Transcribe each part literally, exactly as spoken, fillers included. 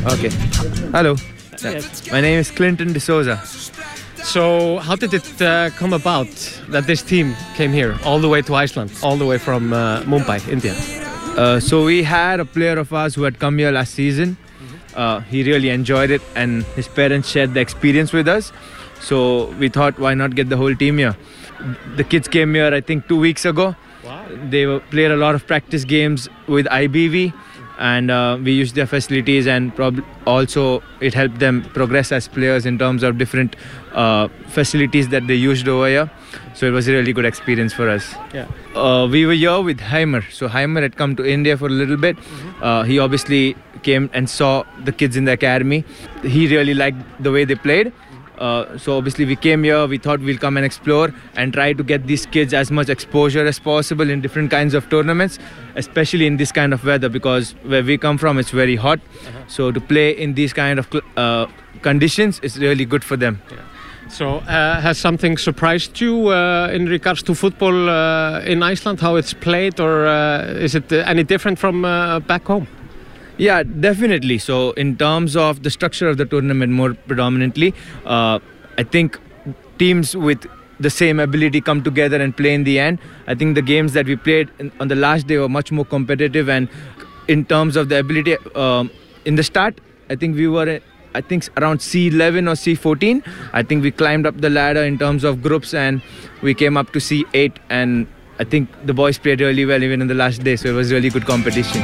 Okay. Hello. Yes. My name is Clinton D'Souza. So how did it uh, come about that this team came here all the way to Iceland, all the way from uh, Mumbai, India? Uh, so we had a player of ours who had come here last season. Uh, he really enjoyed it, and his parents shared the experience with us. So we thought, why not get the whole team here? The kids came here, I think, two weeks ago. Wow. They were, played a lot of practice games with I B V, and uh, we used their facilities, and prob- also it helped them progress as players in terms of different uh, facilities that they used over here. So it was a really good experience for us. Yeah. Uh, we were here with Heimer. So Heimer had come to India for a little bit. Mm-hmm. Uh, he obviously came and saw the kids in the academy. He really liked the way they played. Uh, so obviously we came here, we thought we'll come and explore and try to get these kids as much exposure as possible in different kinds of tournaments, especially in this kind of weather, because where we come from it's very hot. Uh-huh. So to play in these kind of uh, conditions is really good for them. Yeah. So uh, has something surprised you uh, in regards to football uh, in Iceland, how it's played, or uh, is it uh, any different from uh, back home? Yeah, definitely. So in terms of the structure of the tournament more predominantly, uh, I think teams with the same ability come together and play in the end. I think the games that we played in, on the last day were much more competitive, and in terms of the ability, um, in the start, I think we were, I think around C eleven or C fourteen. I think we climbed up the ladder in terms of groups, and we came up to C eight, and I think the boys played really well even in the last day, so it was really good competition.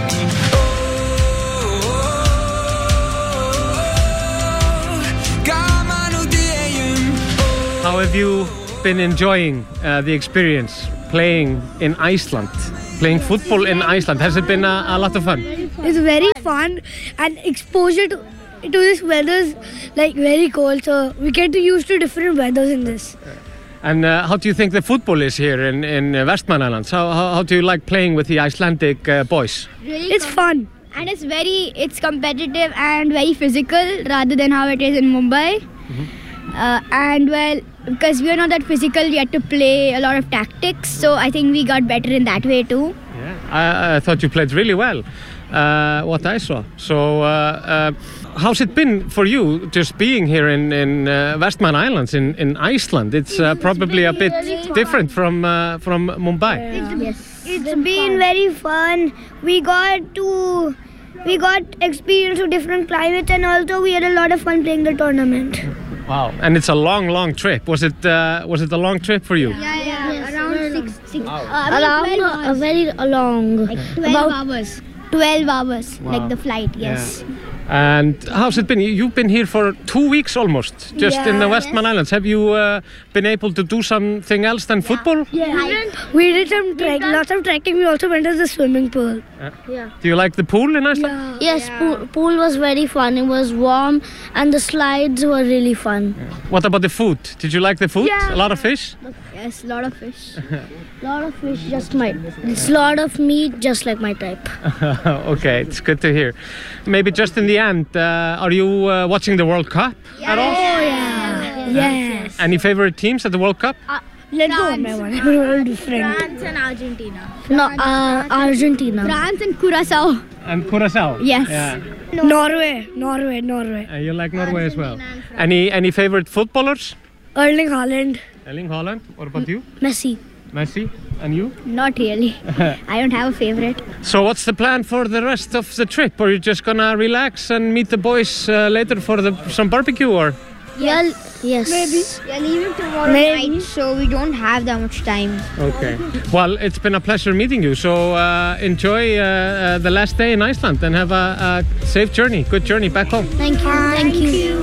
How have you been enjoying uh, the experience playing in Iceland, playing football in Iceland? Has it been a, a lot of fun? It's very fun, and exposure to, to this weather is like very cold, so we get to use to different weathers in this. And uh, how do you think the football is here in, in Vestmann Islands? How, how, how do you like playing with the Icelandic uh, boys? Really it's fun. And it's very, it's competitive and very physical rather than how it is in Mumbai. Mm-hmm. uh, and well, because we are not that physical, we had to play a lot of tactics, so I think we got better in that way too. Yeah, I, I thought you played really well, uh, what I saw. So, uh, uh, how's it been for you just being here in, in uh, Vestmann Islands in, in Iceland? It's uh, probably a bit different from uh, from Mumbai. Yeah. Yes. It's been very fun. We got to, we got experience of different climates, and also we had a lot of fun playing the tournament. Wow, and it's a long, long trip. Was it uh, was it a long trip for you? Yeah, yeah, yes, around six, six, uh, around a very long, like twelve about hours. Twelve hours, wow. like the flight. Yes. Yeah. And how's it been? You've been here for two weeks almost, just yeah, in the Vestmann yes. Islands. Have you uh, been able to do something else than Yeah. football? Yeah, we did some trek, lots of trekking. We also went to the swimming pool. Uh, Yeah. Do you like the pool in Iceland? Yeah. Yes, yeah. Pool, pool was very fun. It was warm, and the slides were really fun. Yeah. What about the food? Did you like the food? Yeah. A lot of fish? Yes, a lot of fish. Lot of fish, just my. It's lot of meat, just like my type. Okay, it's good to hear. Maybe just in the end, uh, are you uh, watching the World Cup Yeah. at all? Oh yeah. Yes. Any favorite teams at the World Cup? Let's go one by one. We're different. France and Argentina. No, uh, Argentina. France and Curacao. And Curacao? Yes. Yeah. Norway, Norway, Norway. Uh, you like Norway as well? Any any favorite footballers? Erling Haaland, Erling Haaland. What about you? Messi. Messi? And you? Not really. I don't have a favorite. So what's the plan for the rest of the trip? Are you just gonna relax and meet the boys uh, later for the, some barbecue, or? Yes. Yes. Maybe. We're leaving tomorrow Maybe. night, so we don't have that much time. Okay. Well, it's been a pleasure meeting you. So uh, enjoy uh, uh, the last day in Iceland and have a, a safe journey, good journey back home. Thank you. Thank you.